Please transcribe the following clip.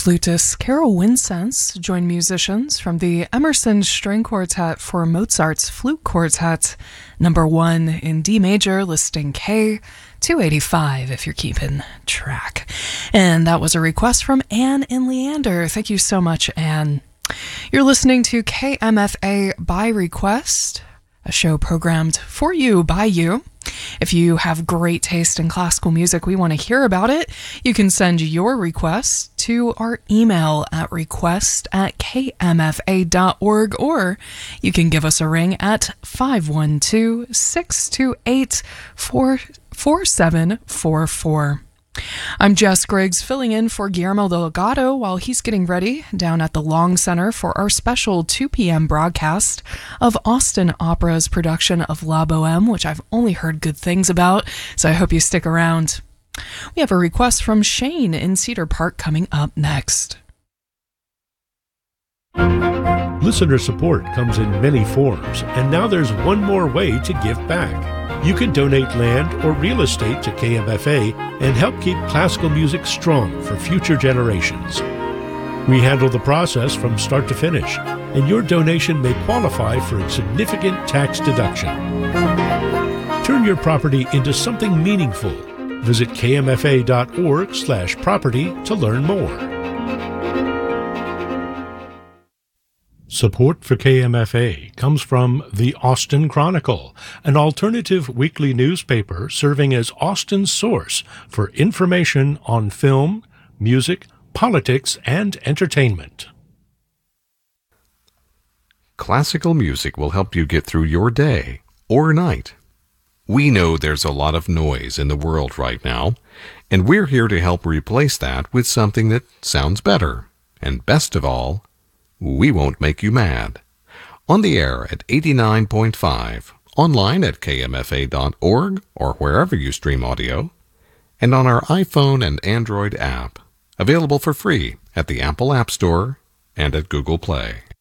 Flutist Carol Winsense joined musicians from the Emerson String Quartet for Mozart's Flute Quartet, number 1 in D major, listing K 285 if you're keeping track. And that was a request from Anne in Leander. Thank you so much, Anne. You're listening to KMFA by Request, a show programmed for you by you. If you have great taste in classical music, we want to hear about it. You can send your requests to our email at request@kmfa.org, or you can give us a ring at 512-628-4744. I'm Jess Griggs, filling in for Guillermo Delgado while he's getting ready down at the Long Center for our special 2 p.m. broadcast of Austin Opera's production of La Boheme, which I've only heard good things about, so I hope you stick around. We have a request from Shane in Cedar Park coming up next. Listener support comes in many forms, and now there's one more way to give back. You can donate land or real estate to KMFA and help keep classical music strong for future generations. We handle the process from start to finish, and your donation may qualify for a significant tax deduction. Turn your property into something meaningful. Visit kmfa.org/property to learn more. Support for KMFA comes from the Austin Chronicle, an alternative weekly newspaper serving as Austin's source for information on film, music, politics, and entertainment. Classical music will help you get through your day or night. We know there's a lot of noise in the world right now, and we're here to help replace that with something that sounds better. And best of all, we won't make you mad. On the air at 89.5, online at kmfa.org or wherever you stream audio, and on our iPhone and Android app, available for free at the Apple App Store and at Google Play.